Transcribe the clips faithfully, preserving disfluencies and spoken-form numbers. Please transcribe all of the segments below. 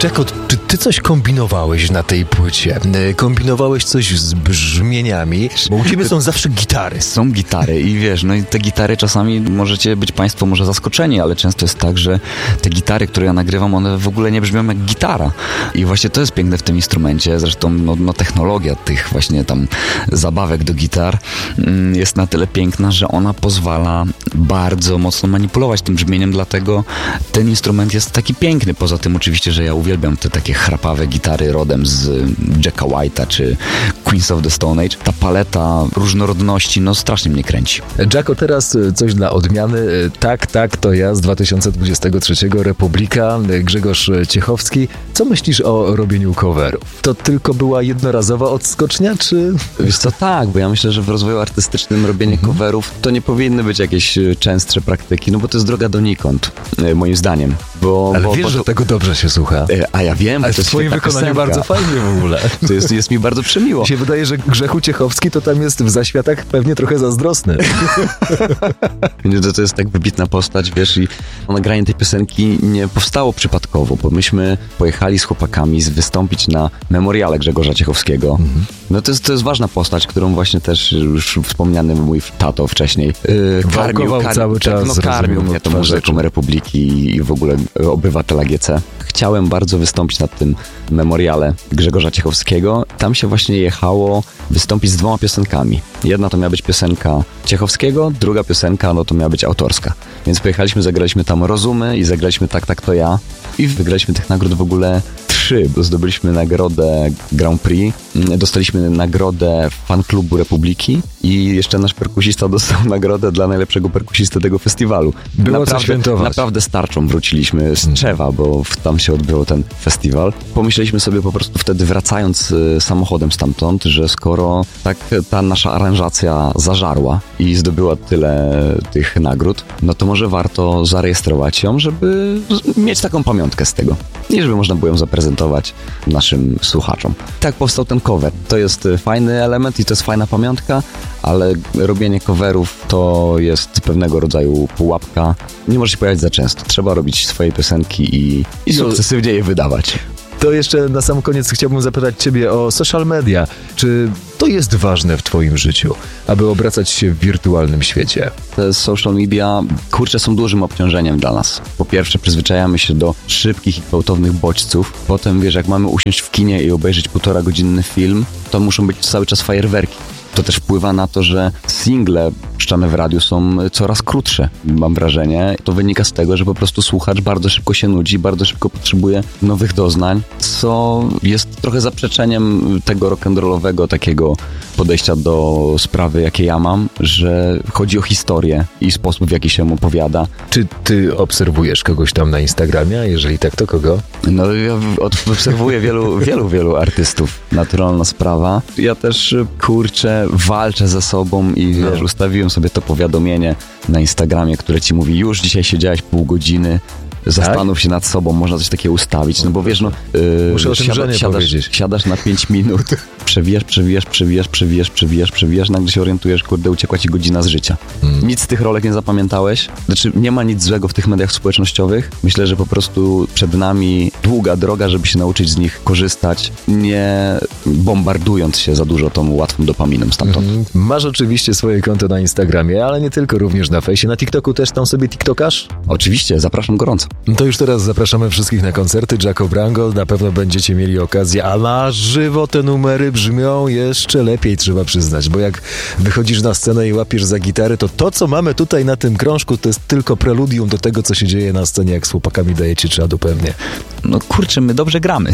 Jacko, czy ty coś kombinowałeś na tej płycie? Kombinowałeś coś z brzmieniami? Bo u ciebie są zawsze gitary. Są gitary i wiesz, no i te gitary czasami możecie być państwo może zaskoczeni, ale często jest tak, że te gitary, które ja nagrywam, one w ogóle nie brzmią jak gitara. I właśnie to jest piękne w tym instrumencie. Zresztą no, no technologia tych właśnie tam zabawek do gitar mm, jest na tyle piękna, że ona pozwala bardzo mocno manipulować tym brzmieniem, dlatego ten instrument jest taki piękny. Poza tym oczywiście, że ja uwielbiam te takie chrapawe gitary rodem z Jacka White'a czy Queens of the Stone Age. Ta paleta różnorodności, no strasznie mnie kręci. Jacko, teraz coś dla odmiany. Tak, tak, to ja z dwa tysiące dwudziestego trzeciego, Republika, Grzegorz Ciechowski. Co myślisz o robieniu coverów? To tylko była jednorazowa odskocznia, czy... Wiesz co, tak, bo ja myślę, że w rozwoju artystycznym robienie mhm. coverów to nie powinny być jakieś częstsze praktyki, no bo to jest droga donikąd, moim zdaniem. Bo, Ale bo, wiesz, bo to... że tego dobrze się słucha. A ja wiem, Ale to w twoim wykonaniu piosenka. bardzo fajnie w ogóle. To jest, jest mi bardzo przemiło. Mi się wydaje, że Grzechu Ciechowski to tam jest w zaświatach pewnie trochę zazdrosny. To, to jest tak wybitna postać, wiesz, i nagranie tej piosenki nie powstało przypadkowo, bo myśmy pojechali z chłopakami wystąpić na memoriale Grzegorza Ciechowskiego. Mhm. No to jest, to jest ważna postać, którą właśnie też już wspomniany mój tato wcześniej yy, karmił, karmił cały czas. No, karmił mnie tą muzyką Republiki i w ogóle obywatela G C. Chciałem bardzo wystąpić na tym memoriale Grzegorza Ciechowskiego. Tam się właśnie jechało wystąpić z dwoma piosenkami. Jedna to miała być piosenka Ciechowskiego, druga piosenka no to miała być autorska. Więc pojechaliśmy, zagraliśmy tam Rozumy i zagraliśmy Tak, tak, to ja. I wygraliśmy tych nagród w ogóle trzy. Zdobyliśmy nagrodę Grand Prix, dostaliśmy nagrodę Fan Klubu Republiki i jeszcze nasz perkusista dostał nagrodę dla najlepszego perkusisty tego festiwalu. Było naprawdę, co świętować. Naprawdę z tarczą wróciliśmy z Czewa, bo tam się odbywał ten festiwal. Pomyśleliśmy sobie po prostu wtedy, wracając y, samochodem stamtąd, że skoro tak ta nasza aranżacja zażarła i zdobyła tyle tych nagród, no to może warto zarejestrować ją, żeby mieć taką pamiątkę z tego i żeby można było ją zaprezentować naszym słuchaczom. Tak powstał ten cover. To jest fajny element i to jest fajna pamiątka, ale robienie coverów to jest pewnego rodzaju pułapka. Nie może się pojawiać za często. Trzeba robić swoje piosenki i, i sukcesywnie je wydawać. To jeszcze na sam koniec chciałbym zapytać ciebie o social media. Czy to jest ważne w twoim życiu, aby obracać się w wirtualnym świecie? Te social media, kurczę, są dużym obciążeniem dla nas. Po pierwsze, przyzwyczajamy się do szybkich i gwałtownych bodźców. Potem, wiesz, jak mamy usiąść w kinie i obejrzeć półtora godzinny film, to muszą być cały czas fajerwerki. To też wpływa na to, że single puszczane w radiu są coraz krótsze, mam wrażenie. To wynika z tego, że po prostu słuchacz bardzo szybko się nudzi, bardzo szybko potrzebuje nowych doznań, co jest trochę zaprzeczeniem tego rock'n'rollowego takiego podejścia do sprawy, jakie ja mam, że chodzi o historię i sposób, w jaki się ją opowiada. Czy ty obserwujesz kogoś tam na Instagramie? A jeżeli tak, to kogo? No ja obserwuję wielu, wielu, wielu artystów. Naturalna sprawa. Ja też, kurczę, walczę ze sobą i wiesz, no. Ustawiłem sobie to powiadomienie na Instagramie, które ci mówi, już dzisiaj siedziałeś pół godziny, zastanów tak? się nad sobą, można coś takiego ustawić, no bo wiesz, no yy, Muszę o tym siada, żonie siadasz, powiedzieć. siadasz na pięć minut, przewijasz, przewijasz, przewijasz, przewijasz, przewijasz, przewijasz, nagle się orientujesz, kurde, uciekła ci godzina z życia. Hmm. Nic z tych rolek nie zapamiętałeś, znaczy nie ma nic złego w tych mediach społecznościowych, myślę, że po prostu przed nami długa droga, żeby się nauczyć z nich korzystać, nie bombardując się za dużo tą łatwą dopaminą stamtąd. Hmm. Masz oczywiście swoje konto na Instagramie, ale nie tylko, również na fejsie, na TikToku też tam sobie tiktokasz? Oczywiście, zapraszam gorąco. To już teraz zapraszamy wszystkich na koncerty Jacko Brango. Na pewno będziecie mieli okazję, a na żywo te numery brzmią jeszcze lepiej, trzeba przyznać, bo jak wychodzisz na scenę i łapiesz za gitary, to to, co mamy tutaj na tym krążku, to jest tylko preludium do tego, co się dzieje na scenie, jak z chłopakami dajecie czadu pewnie. No kurczę, my dobrze gramy.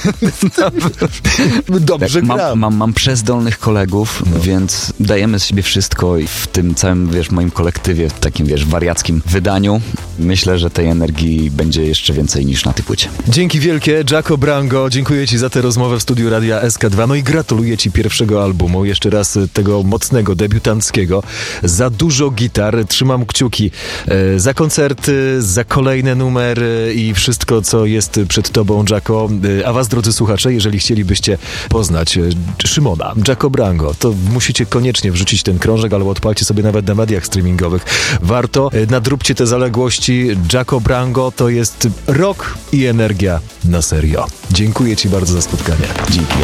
my dobrze tak, gramy. Mam, mam, mam przezdolnych kolegów, no. Więc dajemy z siebie wszystko i w tym całym, wiesz, moim kolektywie, w takim, wiesz, wariackim wydaniu, myślę, że tej energii będzie jeszcze więcej niż na tej płycie. Dzięki wielkie, Jacko Brango, dziękuję ci za tę rozmowę w studiu Radia S K dwa, no i gratuluję. gratuluję Ci pierwszego albumu, jeszcze raz tego mocnego, debiutanckiego. Za dużo gitar, trzymam kciuki e, za koncerty, za kolejne numery i wszystko, co jest przed Tobą, Jacko. E, a Was, drodzy słuchacze, jeżeli chcielibyście poznać e, Szymona, Jacko Brango, to musicie koniecznie wrzucić ten krążek albo odpalcie sobie nawet na mediach streamingowych. Warto, e, nadróbcie te zaległości. Jacko Brango to jest rock i energia na serio. Dziękuję Ci bardzo za spotkanie. Dzięki.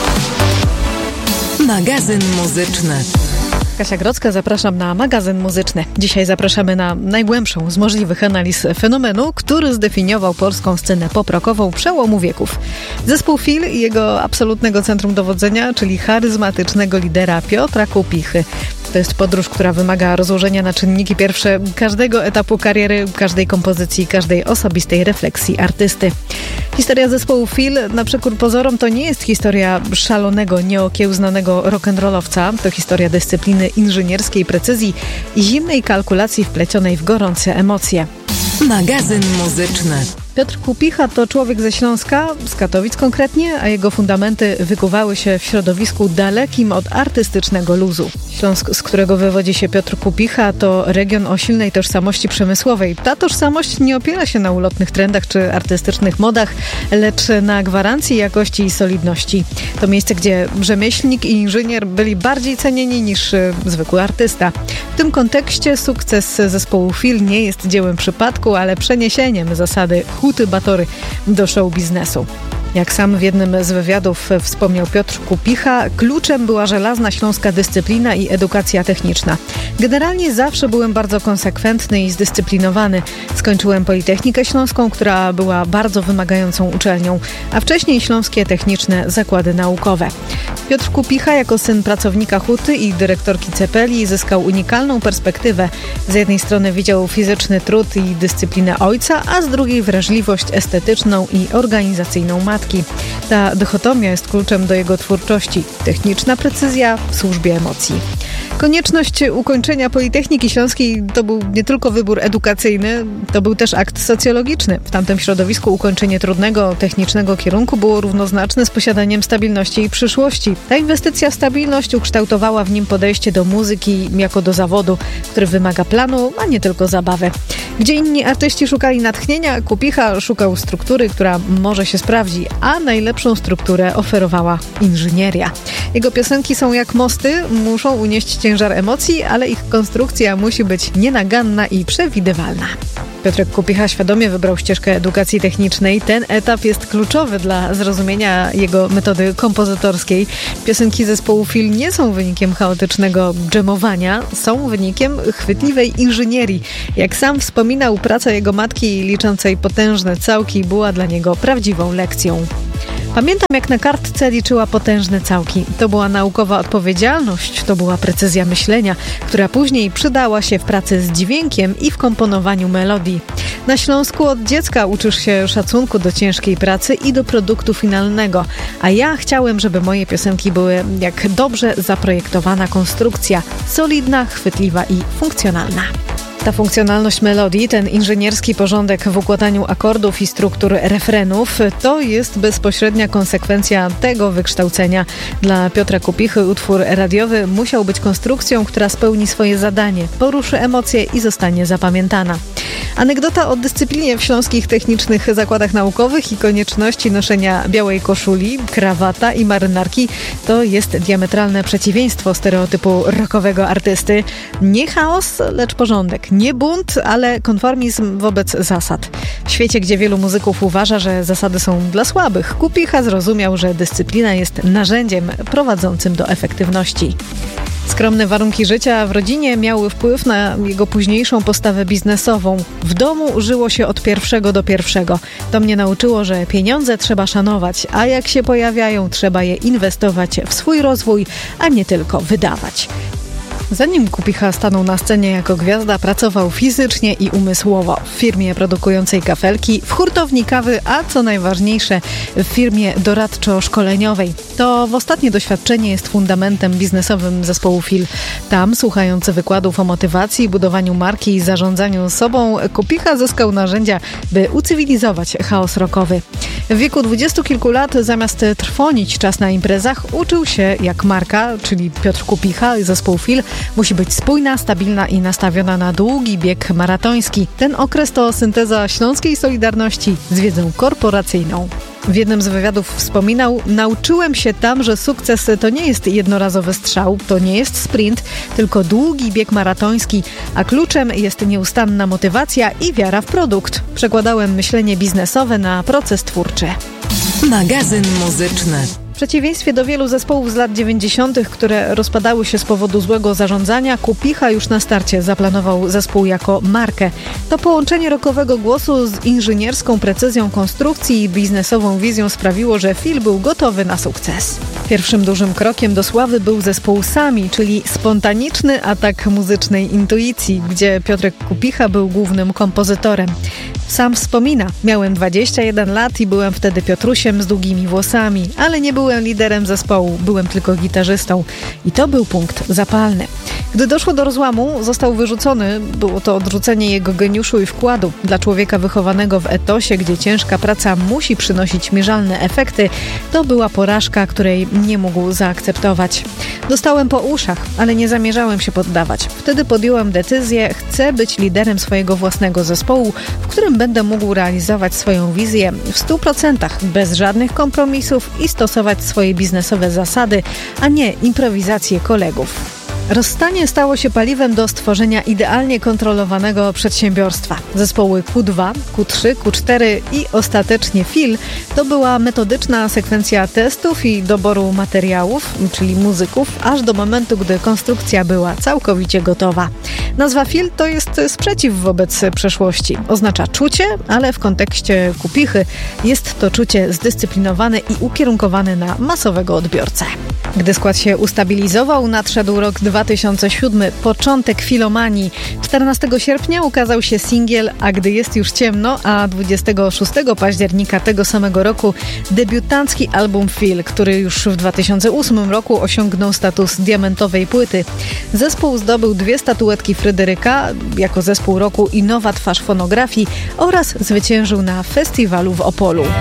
Magazyn muzyczny. Kasia Grodzka, zapraszam na magazyn muzyczny. Dzisiaj zapraszamy na najgłębszą z możliwych analiz fenomenu, który zdefiniował polską scenę pop-rockową przełomu wieków. Zespół Fil i jego absolutnego centrum dowodzenia, czyli charyzmatycznego lidera Piotra Kupichy. To jest podróż, która wymaga rozłożenia na czynniki pierwsze każdego etapu kariery, każdej kompozycji, każdej osobistej refleksji artysty. Historia zespołu Fil, na przekór pozorom, to nie jest historia szalonego, nieokiełznanego rock'n'rollowca. To historia dyscypliny inżynierskiej precyzji i zimnej kalkulacji wplecionej w gorące emocje. Magazyn muzyczny. Piotr Kupicha to człowiek ze Śląska, z Katowic konkretnie, a jego fundamenty wykuwały się w środowisku dalekim od artystycznego luzu. Śląsk, z którego wywodzi się Piotr Kupicha, to region o silnej tożsamości przemysłowej. Ta tożsamość nie opiera się na ulotnych trendach czy artystycznych modach, lecz na gwarancji jakości i solidności. To miejsce, gdzie rzemieślnik i inżynier byli bardziej cenieni niż y, zwykły artysta. W tym kontekście sukces zespołu Fil nie jest dziełem przypadku, ale przeniesieniem zasady huty batory do show biznesu. Jak sam w jednym z wywiadów wspomniał Piotr Kupicha, kluczem była żelazna śląska dyscyplina i edukacja techniczna. Generalnie zawsze byłem bardzo konsekwentny i zdyscyplinowany. Skończyłem Politechnikę Śląską, która była bardzo wymagającą uczelnią, a wcześniej Śląskie Techniczne Zakłady Naukowe. Piotr Kupicha jako syn pracownika huty i dyrektorki Cepeli zyskał unikalną perspektywę. Z jednej strony widział fizyczny trud i dyscyplinę ojca, a z drugiej wrażliwość estetyczną i organizacyjną matki. Ta dychotomia jest kluczem do jego twórczości. Techniczna precyzja w służbie emocji. Konieczność ukończenia Politechniki Śląskiej to był nie tylko wybór edukacyjny, to był też akt socjologiczny. W tamtym środowisku ukończenie trudnego, technicznego kierunku było równoznaczne z posiadaniem stabilności i przyszłości. Ta inwestycja w stabilność ukształtowała w nim podejście do muzyki jako do zawodu, który wymaga planu, a nie tylko zabawy. Gdzie inni artyści szukali natchnienia, Kupicha szukał struktury, która może się sprawdzi, a najlepszą strukturę oferowała inżynieria. Jego piosenki są jak mosty, muszą unieść ciężar emocji, ale ich konstrukcja musi być nienaganna i przewidywalna. Piotrek Kupicha świadomie wybrał ścieżkę edukacji technicznej. Ten etap jest kluczowy dla zrozumienia jego metody kompozytorskiej. Piosenki zespołu Fil nie są wynikiem chaotycznego dżemowania, są wynikiem chwytliwej inżynierii. Jak sam wspominał, praca jego matki liczącej potężne całki była dla niego prawdziwą lekcją. Pamiętam, jak na kartce liczyła potężne całki. To była naukowa odpowiedzialność, to była precyzja myślenia, która później przydała się w pracy z dźwiękiem i w komponowaniu melodii. Na Śląsku od dziecka uczysz się szacunku do ciężkiej pracy i do produktu finalnego, a ja chciałem, żeby moje piosenki były jak dobrze zaprojektowana konstrukcja, solidna, chwytliwa i funkcjonalna. Ta funkcjonalność melodii, ten inżynierski porządek w układaniu akordów i struktur refrenów, to jest bezpośrednia konsekwencja tego wykształcenia. Dla Piotra Kupichy utwór radiowy musiał być konstrukcją, która spełni swoje zadanie, poruszy emocje i zostanie zapamiętana. Anegdota o dyscyplinie w Śląskich Technicznych Zakładach Naukowych i konieczności noszenia białej koszuli, krawata i marynarki to jest diametralne przeciwieństwo stereotypu rockowego artysty. Nie chaos, lecz porządek. Nie bunt, ale konformizm wobec zasad. W świecie, gdzie wielu muzyków uważa, że zasady są dla słabych, Kupicha zrozumiał, że dyscyplina jest narzędziem prowadzącym do efektywności. Skromne warunki życia w rodzinie miały wpływ na jego późniejszą postawę biznesową. W domu żyło się od pierwszego do pierwszego. To mnie nauczyło, że pieniądze trzeba szanować, a jak się pojawiają, trzeba je inwestować w swój rozwój, a nie tylko wydawać. Zanim Kupicha stanął na scenie jako gwiazda, pracował fizycznie i umysłowo w firmie produkującej kafelki, w hurtowni kawy, a co najważniejsze w firmie doradczo-szkoleniowej. To w ostatnie doświadczenie jest fundamentem biznesowym zespołu Fil. Tam, słuchając wykładów o motywacji, budowaniu marki i zarządzaniu sobą, Kupicha zyskał narzędzia, by ucywilizować chaos rockowy. W wieku dwudziestu kilku lat zamiast trwonić czas na imprezach uczył się jak marka, czyli Piotr Kupicha i zespół Fil, musi być spójna, stabilna i nastawiona na długi bieg maratoński. Ten okres to synteza śląskiej solidarności z wiedzą korporacyjną. W jednym z wywiadów wspominał: nauczyłem się tam, że sukces to nie jest jednorazowy strzał, to nie jest sprint, tylko długi bieg maratoński, a kluczem jest nieustanna motywacja i wiara w produkt. Przekładałem myślenie biznesowe na proces twórczy. Magazyn muzyczny. W przeciwieństwie do wielu zespołów z lat dziewięćdziesiątych, które rozpadały się z powodu złego zarządzania, Kupicha już na starcie zaplanował zespół jako markę. To połączenie rockowego głosu z inżynierską precyzją konstrukcji i biznesową wizją sprawiło, że Fil był gotowy na sukces. Pierwszym dużym krokiem do sławy był zespół Sami, czyli spontaniczny atak muzycznej intuicji, gdzie Piotrek Kupicha był głównym kompozytorem. Sam wspomina: miałem dwadzieścia jeden lat i byłem wtedy Piotrusiem z długimi włosami, ale nie byłem liderem zespołu, byłem tylko gitarzystą. I to był punkt zapalny. Gdy doszło do rozłamu, został wyrzucony. Było to odrzucenie jego geniuszu i wkładu. Dla człowieka wychowanego w etosie, gdzie ciężka praca musi przynosić mierzalne efekty, to była porażka, której nie mógł zaakceptować. Dostałem po uszach, ale nie zamierzałem się poddawać. Wtedy podjąłem decyzję: chcę być liderem swojego własnego zespołu, w którym będę mógł realizować swoją wizję w stu procentach, bez żadnych kompromisów i stosować swoje biznesowe zasady, a nie improwizacje kolegów. Rozstanie stało się paliwem do stworzenia idealnie kontrolowanego przedsiębiorstwa. Zespoły Q dwa, Q trzy, Q cztery i ostatecznie Fil to była metodyczna sekwencja testów i doboru materiałów, czyli muzyków, aż do momentu, gdy konstrukcja była całkowicie gotowa. Nazwa Fil to jest sprzeciw wobec przeszłości. Oznacza czucie, ale w kontekście Kupichy jest to czucie zdyscyplinowane i ukierunkowane na masowego odbiorcę. Gdy skład się ustabilizował, nadszedł rok dwa tysiące siódmy, początek filomanii. czternastego sierpnia ukazał się singiel A gdy jest już ciemno, a dwudziestego szóstego października tego samego roku debiutancki album Fil, który już w dwa tysiące ósmym roku osiągnął status diamentowej płyty. Zespół zdobył dwie statuetki Fryderyka jako zespół roku i nowa twarz fonografii oraz zwyciężył na festiwalu w Opolu.